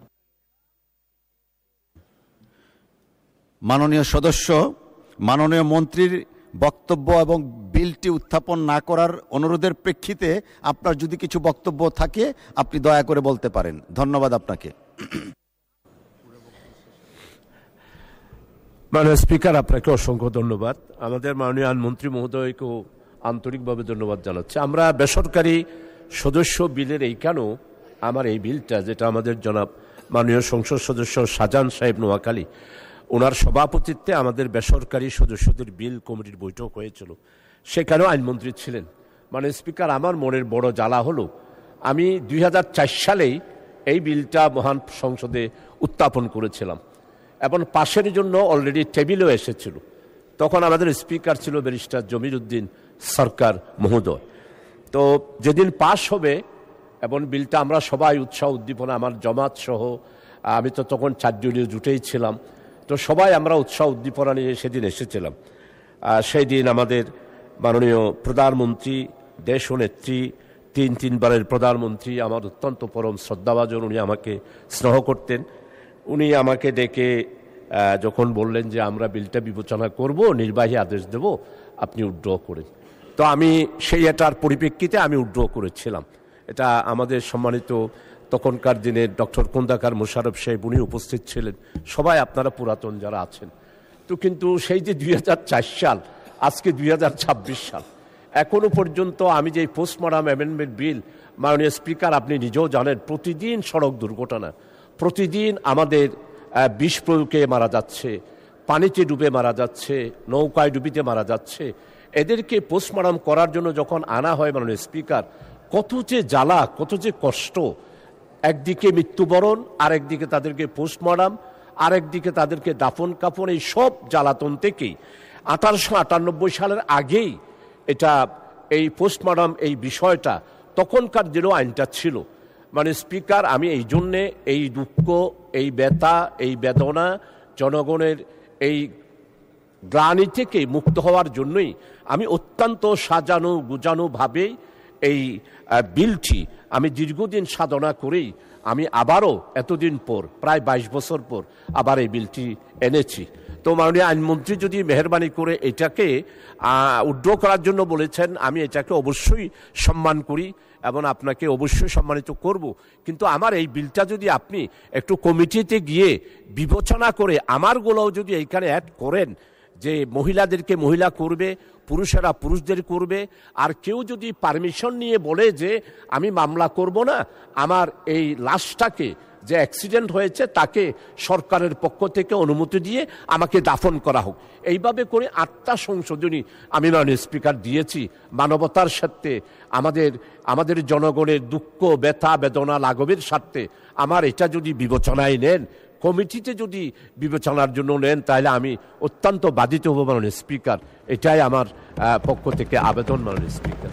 মাননীয় সদস্য, মাননীয় মন্ত্রীর বক্তব্য এবং বিলটি উত্থাপন না করার অনুরোধের প্রেক্ষিতে আপনার যদি কিছু বক্তব্য থাকে আপনি দয়া করে বলতে পারেন। ধন্যবাদ আপনাকে। মাননীয় স্পিকার, আপনাকে অসংখ্য ধন্যবাদ। আমাদের মাননীয় আইনমন্ত্রী মহোদয়কেও আন্তরিকভাবে ধন্যবাদ জানাচ্ছি। আমরা বেসরকারি সদস্য বিলের এইখানেও আমার এই বিলটা, যেটা আমাদের জনাব মাননীয় সংসদ সদস্য শাহজাহান সাহেব নোয়াখালী ওনার সভাপতিত্বে আমাদের বেসরকারি সদস্যদের বিল কমিটির বৈঠক হয়েছিল, সেখানেও আইনমন্ত্রী ছিলেন। মানে স্পিকার, আমার মনের বড় জ্বালা হলো আমি দুই হাজার চার সালেই এই বিলটা মহান সংসদে উত্থাপন করেছিলাম এবং পাশের জন্য অলরেডি টেবিলও এসেছিল। তখন আমাদের স্পিকার ছিল ব্যারিস্টার জমির উদ্দিন সরকার মহোদয়। তো যেদিন পাশ হবে এবং বিলটা আমরা সবাই উৎসাহ উদ্দীপনা, আমার জমাত সহ, আমি তো তখন চারজনীয় জুটেই ছিলাম, তো সবাই আমরা উৎসাহ উদ্দীপনা নিয়ে সেদিন এসেছিলাম। সেই দিন আমাদের মাননীয় প্রধানমন্ত্রী, দেশনেত্রী, তিন তিনবারের প্রধানমন্ত্রী, আমার অত্যন্ত পরম শ্রদ্ধাভাজন, উনি আমাকে স্নেহ করতেন। উনি আমাকে ডেকে যখন বললেন যে আমরা বিলটা বিবেচনা করব, নির্বাহী আদেশ দেব, আপনি উইথড্র করেন। তো আমি সেই এটার পরিপ্রেক্ষিতে আমি উইথড্র করেছিলাম। এটা আমাদের সম্মানিত তখনকার দিনের ডক্টর খন্দকার মোশাররফ সাহেব, উনি উপস্থিত ছিলেন, সবাই আপনারা পুরাতন যারা আছেন। তো কিন্তু সেই যে দুই হাজার চার সাল, আজকে দুই হাজার ছাব্বিশ সাল, এখনো পর্যন্ত আমি যে পোস্টমর্টম অ্যামেন্ডমেন্ট বিল, মাননীয় স্পিকার আপনি নিজেও জানেন, প্রতিদিন সড়ক দুর্ঘটনা, প্রতিদিন আমাদের বিষ প্রয়োগে মারা যাচ্ছে, পানিতে ডুবে মারা যাচ্ছে, নৌকায় ডুবিতে মারা যাচ্ছে। এদেরকে পোস্টমর্টম করার জন্য যখন আনা হয় মাননীয় স্পিকার, কত যে জ্বালা, কত যে কষ্ট। একদিকে মৃত্যুবরণ, আরেকদিকে তাদেরকে পোস্টমর্টম, আরেকদিকে তাদেরকে দাফন কাফন, এই সব জ্বালাতন থেকেই আঠারোশো আটানব্বই সালের আগেই এটা এই পোস্টমর্টম এই বিষয়টা তখনকার দিনেও আইনটা ছিল। মানে স্পিকার, আমি এই জন্যে এই দুঃখ, এই ব্যথা, এই বেদনা, জনগণের এই গ্লানি থেকে মুক্ত হওয়ার জন্যই আমি অত্যন্ত সাজানো গুজানোভাবেই এই বিলটি আমি দীর্ঘদিন সাধনা করেই আমি আবারও এতদিন পর, প্রায় বাইশ বছর পর আবার এই বিলটি এনেছি। তো মাননীয় আইনমন্ত্রী যদি মেহরবানি করে এটাকে উইথড্র করার জন্য বলেছেন, আমি এটাকে অবশ্যই সম্মান করি এবং আপনাকে অবশ্যই সম্মানিত করব। কিন্তু আমার এই বিলটা যদি আপনি একটু কমিটিতে গিয়ে বিবেচনা করে আমারগুলোও যদি এইখানে অ্যাড করেন, যে মহিলাদেরকে মহিলা করবে, পুরুষেরা পুরুষদের করবে, আর কেউ যদি পারমিশন নিয়ে বলে যে আমি মামলা করব না, আমার এই লাশটাকে যে অ্যাক্সিডেন্ট হয়েছে তাকে সরকারের পক্ষ থেকে অনুমতি দিয়ে আমাকে দাফন করা হোক, এইভাবে করে আটটা সংশোধনী আমি মাননীয় স্পিকার দিয়েছি মানবতার স্বার্থে, আমাদের আমাদের জনগণের দুঃখ ব্যথা বেদনা লাঘবের স্বার্থে। আমার এটা যদি বিবেচনায় নেন, কমিটিতে যদি বিবেচনার জন্য নেন, তাহলে আমি অত্যন্ত বাধিত হব মাননীয় স্পিকার। এটাই আমার পক্ষ থেকে আবেদন মাননীয় স্পিকার।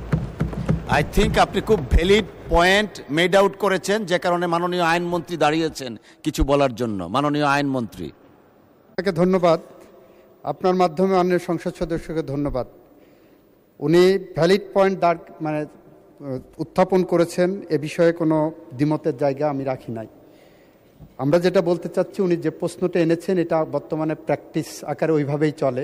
আই থিঙ্ক আপনি খুব ভ্যালিড পয়েন্ট মেড আউট করেছেন, যে কারণে মাননীয় আইনমন্ত্রী দাঁড়িয়েছেন কিছু বলার জন্য। মাননীয় আইনমন্ত্রী। আপনাকে ধন্যবাদ। আপনার মাধ্যমে মাননীয় সংসদ সদস্যকে ধন্যবাদ। উনি ভ্যালিড পয়েন্ট দাঁড় মানে উত্থাপন করেছেন, এ বিষয়ে কোনো দ্বিমতের জায়গা আমি রাখি নাই। আমরা যেটা বলতে চাচ্ছি, উনি যে প্রশ্নটা এনেছেন এটা বর্তমানে প্র্যাকটিস আকারে ওইভাবেই চলে।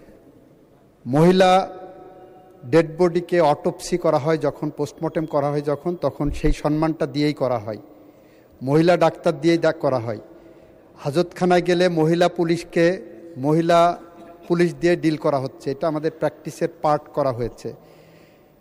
মহিলা ডেড বডিকে অটোপসি করা হয় যখন, পোস্টমর্টেম করা হয় যখন, তখন সেই সম্মানটা দিয়েই করা হয়, মহিলা ডাক্তার দিয়েই করা হয়। হাজতখানায় গেলে মহিলা পুলিশকে মহিলা পুলিশ দিয়ে ডিল করা হচ্ছে, এটা আমাদের প্র্যাকটিসের পার্ট করা হয়েছে।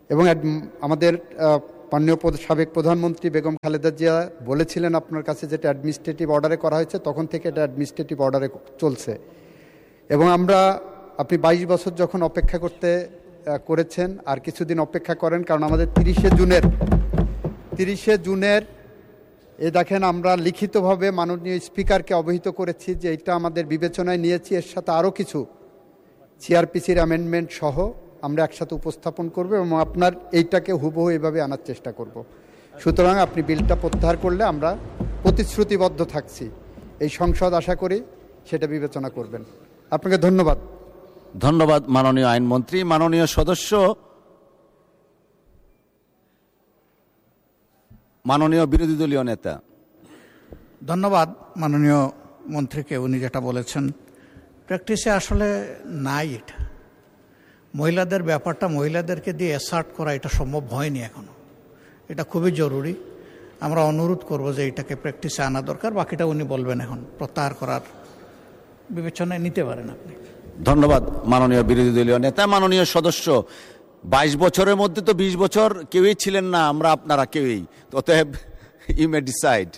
এবং আমাদের মাননীয় সাবেক প্রধানমন্ত্রী বেগম খালেদা জিয়া বলেছিলেন আপনার কাছে যেটা অ্যাডমিনিস্ট্রেটিভ অর্ডারে করা হয়েছে, তখন থেকে এটা অ্যাডমিনিস্ট্রেটিভ অর্ডারে চলছে। এবং আমরা আপনি বাইশ বছর যখন অপেক্ষা করতে করেছেন, আর কিছুদিন অপেক্ষা করেন, কারণ আমাদের তিরিশে জুনের তিরিশে জুনের এ দেখেন আমরা লিখিতভাবে মাননীয় স্পিকারকে অবহিত করেছি যে এটা আমাদের বিবেচনায় নিয়েছি, এর সাথে আরও কিছু সিআরপিসির অ্যামেন্ডমেন্ট সহ আমরা একসাথে উপস্থাপন করব এবং আপনার এইটাকে হুবহু এভাবে আনার চেষ্টা করব। সুতরাং আপনি বিলটা প্রত্যাহার করলে আমরা প্রতিশ্রুতিবদ্ধ থাকছি, এই সংসদ আশা করি সেটা বিবেচনা করবেন। আপনাকে ধন্যবাদ। ধন্যবাদ মাননীয় আইনমন্ত্রী। মাননীয় সদস্য, মাননীয় বিরোধী দলীয় নেতা। ধন্যবাদ মাননীয় মন্ত্রীকে, উনি যেটা বলেছেন প্র্যাকটিসে আসলে নাই। এটা মহিলাদের ব্যাপারটা মহিলাদেরকে দিয়ে অ্যাসার্ট করা এটা সম্ভব হয়নি এখনো। এটা খুবই জরুরি। আমরা অনুরোধ করব যে এটাকে প্র্যাকটিসে আনা দরকার। বাকিটা উনি বলবেন, এখন প্রত্যাহার করার বিবেচনায় নিতে পারেন আপনি। ধন্যবাদ মাননীয় বিরোধী দলীয় নেতা। মাননীয় সদস্য, বাইশ বছরের মধ্যে তো বিশ বছর কেউই ছিলেন না, আমরা আপনারা কেউই, অতএব ইউ মে ডিসাইড।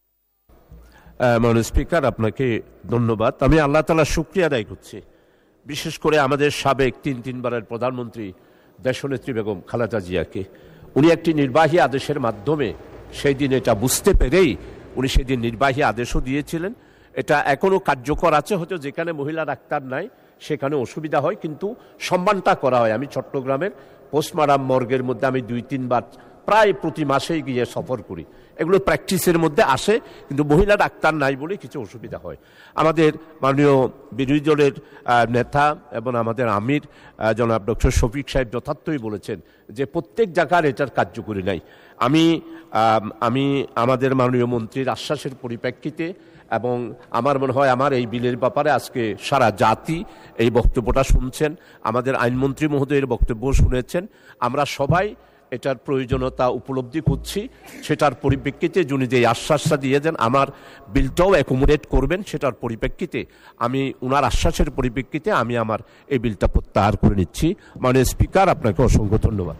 মাননীয় স্পিকার, আপনাকে ধন্যবাদ। আমি আল্লাহ তাআলার শুকরিয়া আদায় করছি, বিশেষ করে আমাদের সাবেক তিন তিনবারের প্রধানমন্ত্রী দেশনেত্রী বেগম খালেদা জিয়াকে। উনি একটি নির্বাহী আদেশের মাধ্যমে সেই দিন এটা বুঝতে পেরেই উনি সেদিন নির্বাহী আদেশও দিয়েছিলেন। এটা এখনও কার্যকর আছে, হয়তো যেখানে মহিলা ডাক্তার নাই সেখানে অসুবিধা হয়, কিন্তু সম্মানটা করা হয়। আমি চট্টগ্রামের পোস্টমার্টাম মর্গের মধ্যে আমি দুই তিনবার প্রায় প্রতি মাসেই গিয়ে সফর করি। এগুলো প্র্যাকটিসের মধ্যে আসে, কিন্তু মহিলা ডাক্তার নাই বলে কিছু অসুবিধা হয়। আমাদের মাননীয় বিরোধী দলের নেতা এবং আমাদের আমির জনাব ডক্টর শফিক সাহেব যথার্থই বলেছেন যে প্রত্যেক জায়গার এটার কার্যকরী নাই। আমি আমি আমাদের মাননীয় মন্ত্রীর আশ্বাসের পরিপ্রেক্ষিতে এবং আমার মনে হয় আমার এই বিলের ব্যাপারে আজকে সারা জাতি এই বক্তব্যটা শুনছেন, আমাদের আইনমন্ত্রী মহোদয়ের বক্তব্য শুনেছেন, আমরা সবাই এটার প্রয়োজনীয়তা উপলব্ধি করছি। সেটার পরিপ্রেক্ষিতে যিনি যে আশ্বাসটা দিয়েছেন আমার বিলটাও অ্যাকোমোডেট করবেন, সেটার পরিপ্রেক্ষিতে আমি ওনার আশ্বাসের পরিপ্রেক্ষিতে আমি আমার এই বিলটা প্রত্যাহার করে নিচ্ছি। মাননীয় স্পিকার, আপনাকে অসংখ্য ধন্যবাদ।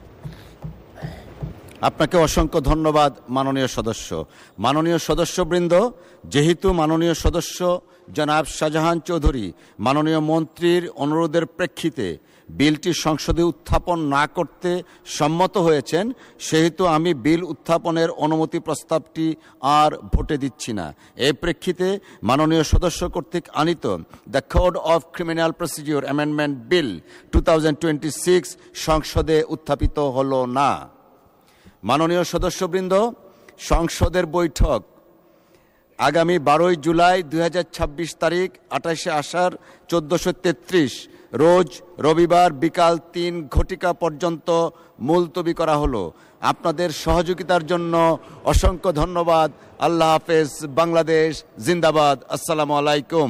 আপনাকে অসংখ্য ধন্যবাদ মাননীয় সদস্য। মাননীয় সদস্যবৃন্দ, যেহেতু মাননীয় সদস্য জনাব শাহজাহান চৌধুরী মাননীয় মন্ত্রীর অনুরোধের প্রেক্ষিতে বিলটি সংসদে উত্থাপন না করতে সম্মত হয়েছেন, সেহেতু আমি বিল উত্থাপনের অনুমতি প্রস্তাবটি আর ভোটে দিচ্ছি না। এই প্রেক্ষিতে মাননীয় সদস্য কর্তৃক আনিত the code of criminal procedure amendment bill two thousand twenty six সংসদে উত্থাপিত হল না। মাননীয় সদস্যবৃন্দ, সংসদের বৈঠক আগামী বারোই জুলাই দুই হাজার ছাব্বিশ তারিখ আঠাশে আষাঢ় চোদ্দোশো তেত্রিশ রোজ রবিবার বিকাল তিন ঘটিকা পর্যন্ত মুলতবি করা হলো। আপনাদের সহযোগিতার জন্য অসংখ্য ধন্যবাদ। আল্লাহ হাফেজ। বাংলাদেশ জিন্দাবাদ। আসসালামু আলাইকুম।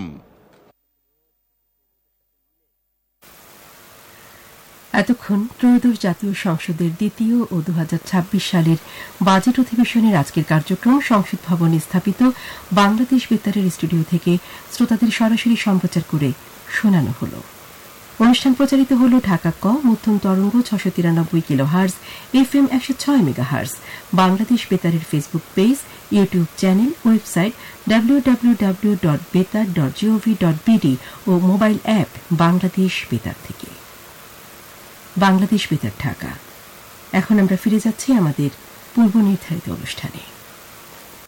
এতক্ষণ ত্রয়োদশ জাতীয় সংসদের দ্বিতীয় ও দু হাজার ছাব্বিশ সালের বাজেট অধিবেশনের আজকের কার্যক্রম সংসদ ভবনে স্থাপিত বাংলাদেশ বেতারের স্টুডিও থেকে শ্রোতাদের সরাসরি সম্প্রচার করে শোনানো হল। অনুষ্ঠান প্রচারিত হল ঢাকা ক মধ্যম তরঙ্গ ছশো তিরানব্বই কিলো হার্জ, এফ এম একশো ছয় mega hertz, Bangladesh বেতারের Facebook page, YouTube channel, website W W W dot বেতার ডট জিওভি ডট বিডি ও মোবাইল অ্যাপ বাংলাদেশ বেতার থেকে। বাংলাদেশ বেতার ঢাকা। এখন আমরা ফিরে যাচ্ছি আমাদের পূর্ব নির্ধারিত অনুষ্ঠানে।